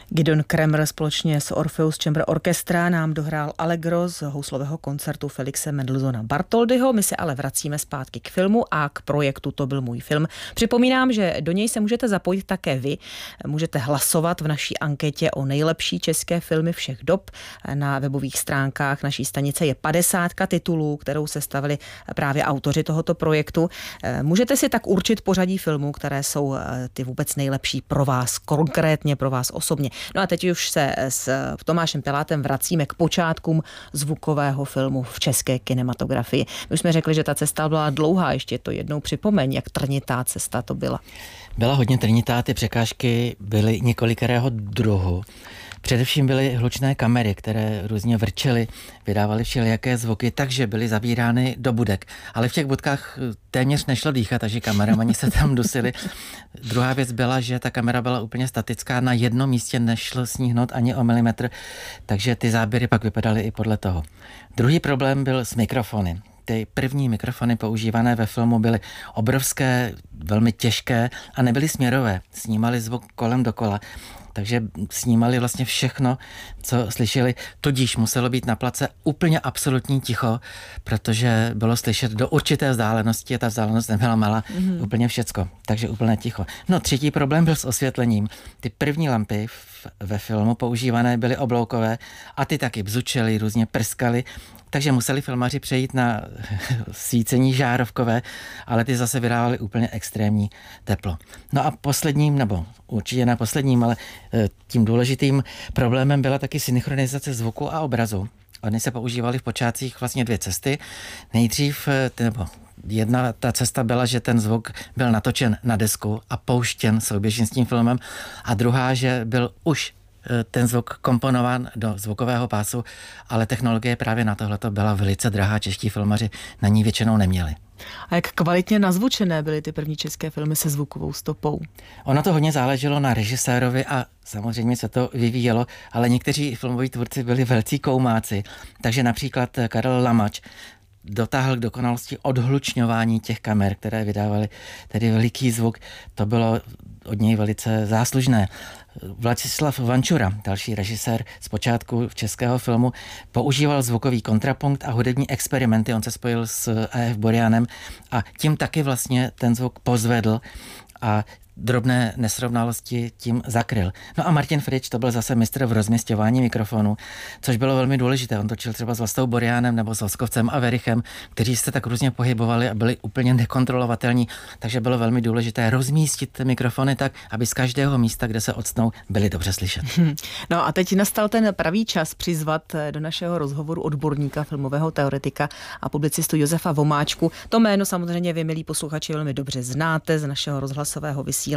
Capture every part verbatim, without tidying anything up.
Gideon Kremer společně s Orpheus Chamber Orchestra nám dohrál Allegro z houslového koncertu Felixe Mendelssohna Bartholdyho. My se ale vracíme zpátky k filmu a k projektu To byl můj film. Připomínám, že do něj se můžete zapojit také vy. Můžete hlasovat v naší anketě o nejlepší české filmy všech dob. Na webových stránkách naší stanice je padesátka titulů, kterou sestavili právě autoři tohoto projektu. Můžete si tak určit pořadí filmů, které jsou ty vůbec nejlepší pro vás, konkrétně pro vás osobně. No a teď už se s Tomášem Pilátem vracíme k počátkům zvukového filmu v české kinematografii. My už jsme řekli, že ta cesta byla dlouhá, ještě to jednou připomeň, jak trnitá cesta to byla. Byla hodně trnitá, ty překážky byly několikerého druhu. Především byly hlučné kamery, které různě vrčely, vydávaly všelijaké zvuky, takže byly zabírány do budek. Ale v těch budkách téměř nešlo dýchat, takže kameramani se tam dusili. Druhá věc byla, že ta kamera byla úplně statická, na jednom místě nešlo sníhnout ani o milimetr, takže ty záběry pak vypadaly i podle toho. Druhý problém byl s mikrofony. Ty první mikrofony používané ve filmu byly obrovské, velmi těžké a nebyly směrové. Snímali zvuk kolem dokola. Takže snímali vlastně všechno, co slyšeli. Tudíž muselo být na place úplně absolutní ticho, protože bylo slyšet do určité vzdálenosti a ta vzdálenost nebyla malá, mm. úplně všecko. Takže úplně ticho. No třetí problém byl s osvětlením. Ty první lampy v, ve filmu používané byly obloukové a ty taky bzučely, různě prskaly. Takže museli filmaři přejít na svícení žárovkové, ale ty zase vydávaly úplně extrémní teplo. No a posledním, nebo určitě ne posledním, ale tím důležitým problémem byla taky synchronizace zvuku a obrazu. Oni se používali v počátcích vlastně dvě cesty. Nejdřív, nebo jedna ta cesta byla, že ten zvuk byl natočen na desku a pouštěn souběžně s tím filmem, a druhá, že byl už ten zvuk komponován do zvukového pásu, ale technologie právě na tohleto byla velice drahá, čeští filmaři na ní většinou neměli. A jak kvalitně nazvučené byly ty první české filmy se zvukovou stopou? Ono to hodně záleželo na režisérovi a samozřejmě se to vyvíjelo, ale někteří filmoví tvůrci byli velcí koumáci, takže například Karel Lamač dotáhl k dokonalosti odhlučňování těch kamer, které vydávaly tedy veliký zvuk. To bylo od něj velice záslužné. Vladislav Vančura, další režisér z počátku českého filmu, používal zvukový kontrapunkt a hudební experimenty. On se spojil s A F Borianem a tím taky vlastně ten zvuk pozvedl a drobné nesrovnalosti tím zakryl. No a Martin Frič, to byl zase mistr v rozměstňování mikrofonu, což bylo velmi důležité. On točil třeba s Vlastou Borianem nebo s Voskovcem a Verichem, kteří se tak různě pohybovali a byli úplně nekontrolovatelní, takže bylo velmi důležité rozmístit mikrofony tak, aby z každého místa, kde se octnou, byli dobře slyšet. No a teď nastal ten pravý čas přizvat do našeho rozhovoru odborníka, filmového teoretika a publicistu Josefa Vomáčku. To jméno samozřejmě vy, milí posluchači, velmi dobře znáte z našeho rozhlasového vysílání.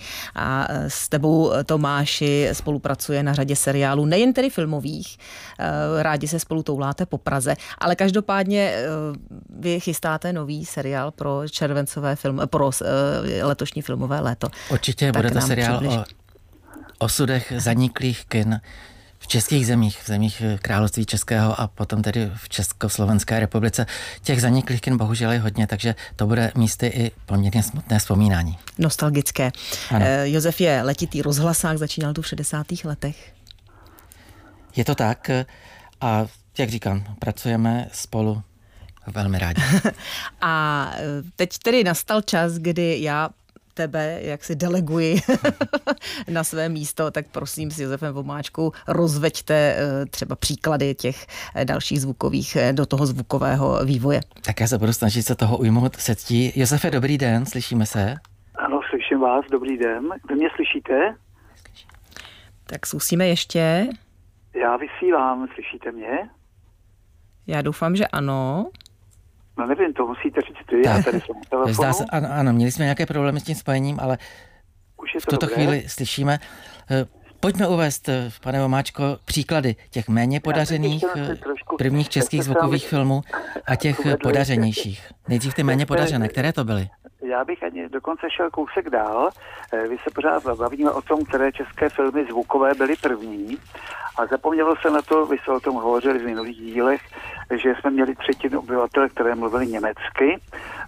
A s tebou, Tomáši, spolupracuje na řadě seriálů, nejen tedy filmových, rádi se spolu touláte po Praze, ale každopádně vy chystáte nový seriál pro červencové film, pro letošní filmové léto. Určitě tak bude to seriál přibliž. o osudech zaniklých kin v českých zemích, v zemích království českého a potom tedy v Československé republice. Těch zaniklých kin bohužel je hodně, takže to bude místy i poměrně smutné vzpomínání. Nostalgické. E, Josef je letitý rozhlasák, začínal tu v šedesátých letech. Je to tak a jak říkám, pracujeme spolu velmi rádi. A teď tedy nastal čas, kdy já tebe, jak si deleguji na své místo, tak prosím s Josefem Vomáčkou rozveďte třeba příklady těch dalších zvukových do toho zvukového vývoje. Tak já se budu snažit se toho ujmout se ctí. Josefe, dobrý den, slyšíme se? Ano, slyším vás, dobrý den. Vy mě slyšíte? Tak zkusíme ještě. Já vysílám, slyšíte mě? Já doufám, že ano. No nevím, to musíte říct ty, já tady jsem u telefonu. Zdá se, ano, ano, měli jsme nějaké problémy s tím spojením, ale v tuto dobré? chvíli slyšíme. Pojďme uvést, pane Vomáčko, příklady těch méně podařených prvních českých zvukových filmů a těch podařenějších. Nejdřív ty méně podařené, které to byly? Já bych ani dokonce šel kousek dál. Vy se pořád bavíme o tom, které české filmy zvukové byly první. A zapomnělo se na to, vy jste o tom hovořili v minulých dílech, že jsme měli třetinu obyvatel, které mluvili německy.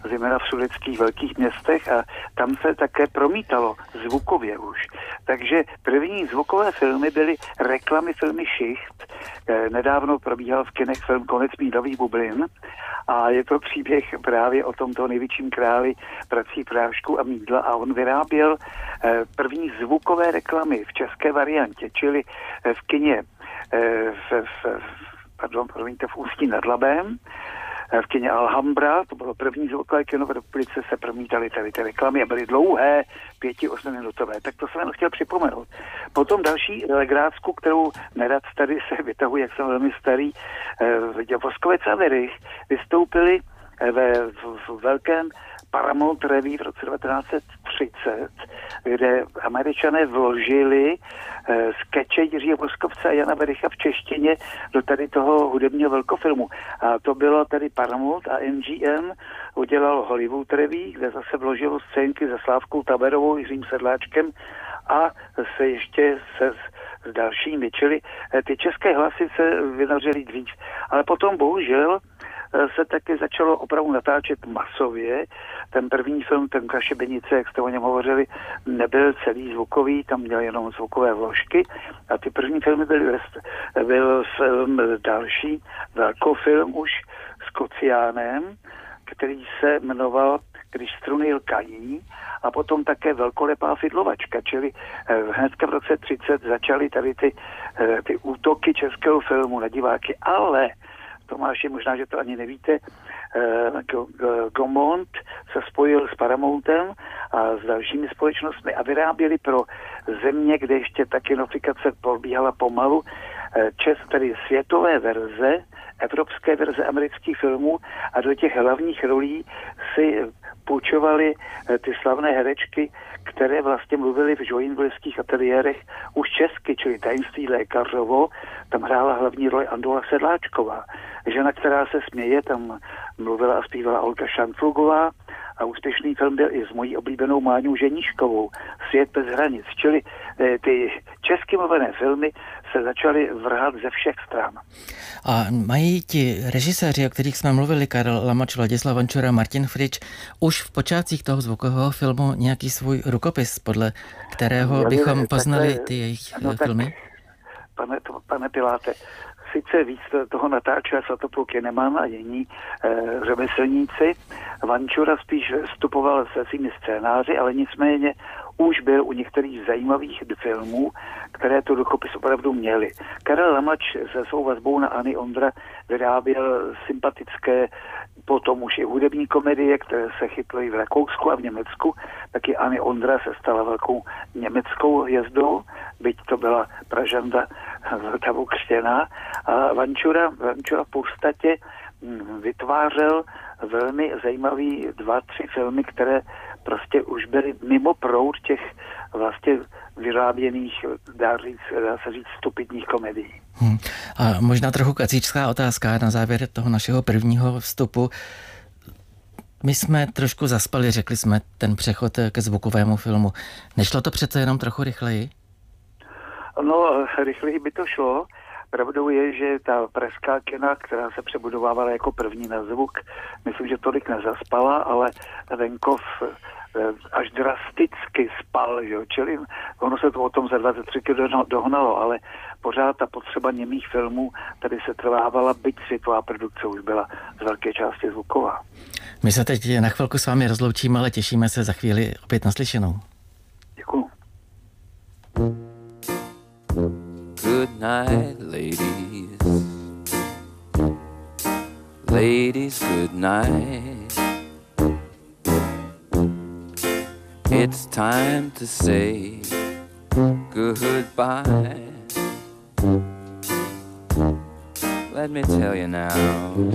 zejména v sudetských velkých městech a tam se také promítalo zvukově už. Takže první zvukové filmy byly reklamy filmy Šicht. Nedávno probíhal v kinech film Konec mídlových bublin a je to příběh právě o tomto největším králi prací prášku a mýdla a on vyráběl první zvukové reklamy v české variantě, čili v kině v, v, pardon, promiňte, v Ústí nad Labem, v kině Alhambra, to bylo první zvukové kino v republice, se promítaly tady ty reklamy a byly dlouhé, pěti, osmiminutové. Tak to jsem jenom chtěl připomenout. Potom další legrácku, kterou nerad tady se vytahuji, jak jsem velmi starý, Voskovec a Werich vystoupili ve v, v velkém Paramount Revue v roce devatenáct set třicet, kde Američané vložili eh, skeče Jiřího Voskovce a Jana Wericha v češtině do tady toho hudebního velkofilmu. A to bylo tady Paramount a M G M udělal Hollywood Revue, kde zase vložilo scénky se Slávkou Taberovou, Jiřím Sedláčkem a se ještě se s dalšími. Čili eh, ty české hlasy se vynořily dřív. Ale potom bohužel se taky začalo opravdu natáčet masově. Ten první film, ten Kašebenice, jak jste o něm hovořili, nebyl celý zvukový, tam měl jenom zvukové vložky a ty první filmy byly, byl film další, velkofilm už s Kociánem, který se jmenoval Když struny lkají a potom také Velkolepá fidlovačka, čili hnedka v roce třicet začaly tady ty, ty útoky českého filmu na diváky, ale Tomáši, možná, že to ani nevíte, Gaumont se spojil s Paramountem a s dalšími společnostmi a vyráběli pro země, kde ještě ta kinofikace probíhala pomalu, čes, tedy světové verze, evropské verze amerických filmů a do těch hlavních rolí si půjčovali ty slavné herečky, které vlastně mluvily v joinvillských ateliérech už česky, čili Tajemství lékařovo, tam hrála hlavní roli Andola Sedláčková. Žena, která se směje, tam mluvila a zpívala Olga Šanflugová a úspěšný film byl i s mojí oblíbenou Máňou Ženíškovou, Svět bez hranic. Čili eh, ty česky mluvené filmy se začaly vrhat ze všech stran. A mají ti režiséři, o kterých jsme mluvili, Karel Lamač, Ladislav Vančura, Martin Frič, už v počátcích toho zvukového filmu nějaký svůj rukopis, podle kterého Já bychom takhle, poznali ty jejich no filmy? Tak, pane, to, pane Piláte, sice víc toho natáčel Svatopluk Jeneman a jiní e, řemeslníci. Vančura spíš vstupoval se svými scénáři, ale nicméně už byl u některých zajímavých filmů, které tu rukopis opravdu měly. Karel Lamač se svou vazbou na Anny Ondra vyráběl sympatické, potom už i hudební komedie, které se chytly v Rakousku a v Německu. Taky Anny Ondra se stala velkou německou hvězdou, byť to byla Pražanda Vltavou křtěná. A Vančura, Vančura v podstatě vytvářel velmi zajímavý dva, tři filmy, které prostě už byly mimo proud těch vlastně vyráběných, dá, říct, dá se říct, stupidních komedií. Hmm. A možná trochu kacíčská otázka na závěr toho našeho prvního vstupu. My jsme trošku zaspali, řekli jsme, ten přechod ke zvukovému filmu. Nešlo to přece jenom trochu rychleji? No, rychleji by to šlo. Pravdou je, že ta pražská kina, která se přebudovávala jako první na zvuk, myslím, že tolik nezaspala, ale venkov až drasticky spal, že? Čili ono se to o tom za dvacet tři dohnalo, ale pořád ta potřeba němých filmů tady se trvávala, byť světová produkce už byla z velké části zvuková. My se teď na chvilku s vámi rozloučíme, ale těšíme se za chvíli opět naslyšenou. Děkuju. Good night, ladies. Ladies, good night. It's time to say goodbye. Let me tell you now.